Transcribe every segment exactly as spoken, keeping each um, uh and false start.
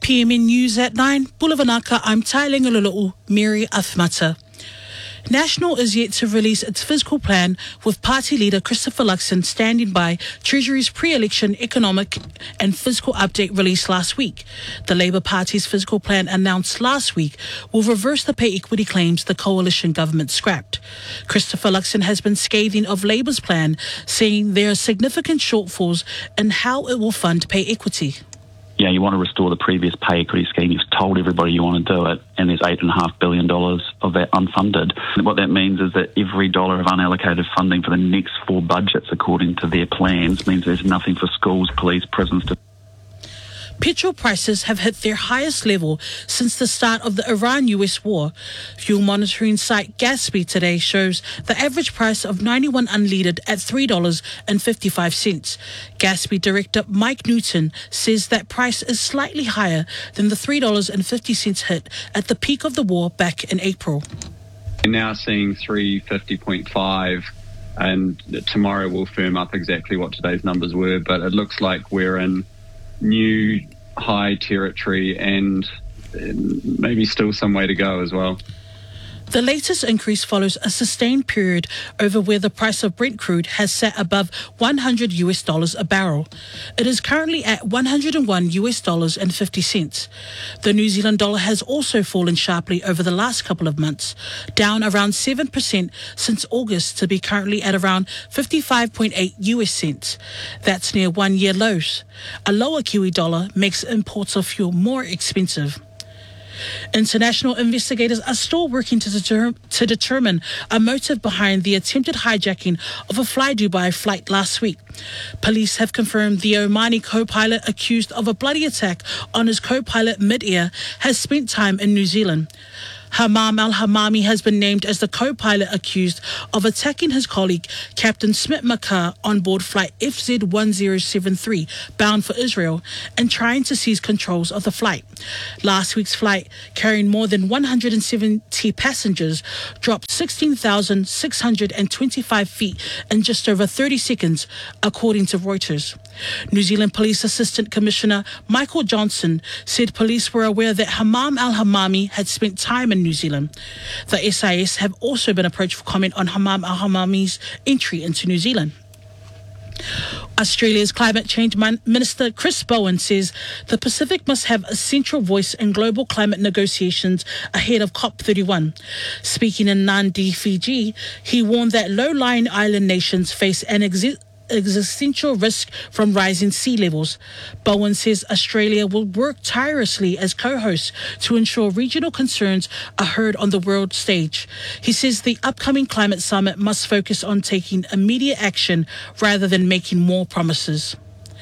P M N News at nine. Bulavanaka, I'm Tailinga Lulu'u, Mary Athmata. National is yet to release its fiscal plan, with party leader Christopher Luxon standing by Treasury's pre-election economic and fiscal update released last week. The Labour Party's fiscal plan announced last week will reverse the pay equity claims the coalition government scrapped. Christopher Luxon has been scathing of Labour's plan, saying there are significant shortfalls in how it will fund pay equity. Yeah, you want to restore the previous pay equity scheme. You've told everybody you want to do it, and there's eight point five billion dollars of that unfunded. And what that means is that every dollar of unallocated funding for the next four budgets, according to their plans, means there's nothing for schools, police, prisons to... Petrol prices have hit their highest level since the start of the Iran-U S war. Fuel monitoring site Gaspy today shows the average price of ninety-one unleaded at three dollars and fifty-five cents. Gaspy director Mike Newton says that price is slightly higher than the three dollars and fifty cents hit at the peak of the war back in April. We're now seeing three fifty point five, and tomorrow will firm up exactly what today's numbers were, but it looks like we're in new high territory and maybe still some way to go as well. The latest increase follows a sustained period over where the price of Brent crude has sat above one hundred U S dollars a barrel. It is currently at one hundred one U S dollars and fifty cents. The New Zealand dollar has also fallen sharply over the last couple of months, down around seven percent since August to be currently at around fifty-five point eight U S cents. That's near one-year lows. A lower Kiwi dollar makes imports of fuel more expensive. International investigators are still working to, deter- to determine a motive behind the attempted hijacking of a Fly Dubai flight last week. Police have confirmed the Omani co-pilot accused of a bloody attack on his co-pilot mid-air has spent time in New Zealand. Hamam Al-Hamami has been named as the co-pilot accused of attacking his colleague, Captain Smit Makar, on board flight F Z one zero seven three, bound for Israel, and trying to seize controls of the flight. Last week's flight, carrying more than one hundred seventy passengers, dropped sixteen thousand six hundred twenty-five feet in just over thirty seconds, according to Reuters. New Zealand Police Assistant Commissioner Michael Johnson said police were aware that Hamam Al-Hamami had spent time in New Zealand. The S I S have also been approached for comment on Hamam Al-Hamami's entry into New Zealand. Australia's Climate Change Minister Chris Bowen says the Pacific must have a central voice in global climate negotiations ahead of COP thirty-one. Speaking in Nadi, Fiji, he warned that low-lying island nations face an exi- existential risk from rising sea levels. Bowen says Australia will work tirelessly as co-host to ensure regional concerns are heard on the world stage. He says the upcoming climate summit must focus on taking immediate action rather than making more promises.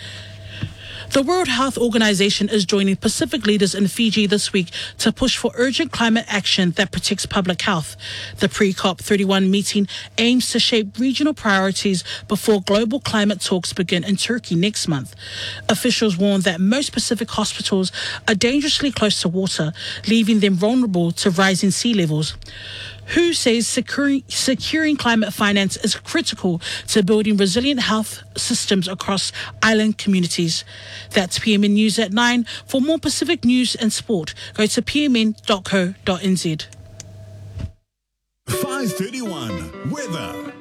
The World Health Organization is joining Pacific leaders in Fiji this week to push for urgent climate action that protects public health. The pre-COP thirty-one meeting aims to shape regional priorities before global climate talks begin in Turkey next month. Officials warn that most Pacific hospitals are dangerously close to water, leaving them vulnerable to rising sea levels. W H O says securing, securing climate finance is critical to building resilient health systems across island communities. That's P M N News at nine. For more Pacific news and sport, go to p m n dot co dot n z. five thirty-one Weather.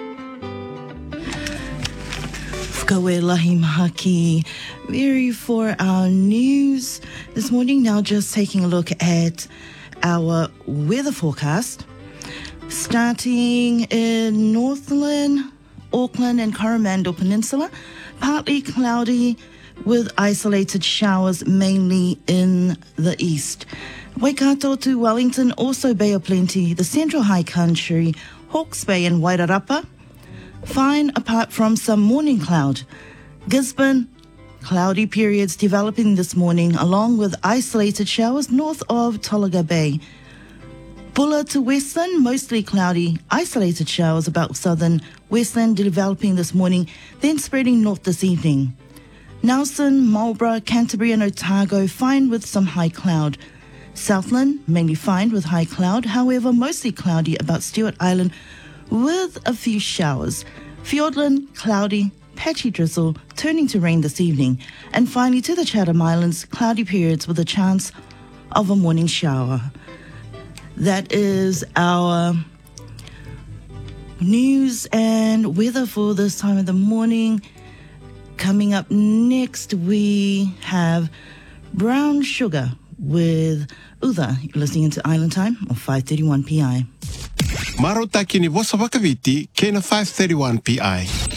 Whakawe lahi maha ki Mary for our news this morning. Now just taking a look at our weather forecast. Starting in Northland, Auckland and Coromandel Peninsula, partly cloudy with isolated showers mainly in the east. Waikato to Wellington, also Bay of Plenty, the Central High Country, Hawke's Bay and Wairarapa, fine apart from some morning cloud. Gisborne, cloudy periods developing this morning along with isolated showers north of Tolaga Bay. Bulla to Westland, mostly cloudy, isolated showers about southern Westland developing this morning, then spreading north this evening. Nelson, Marlborough, Canterbury and Otago, fine with some high cloud. Southland, mainly fine with high cloud, however mostly cloudy about Stewart Island with a few showers. Fiordland, cloudy, patchy drizzle turning to rain this evening. And finally to the Chatham Islands, cloudy periods with a chance of a morning shower. That is our news and weather for this time of the morning. Coming up next, we have Brown Sugar with Udha. You're listening to Island Time on five thirty-one P I. Marotaki ni vosa wakaviti, kena five thirty-one P I.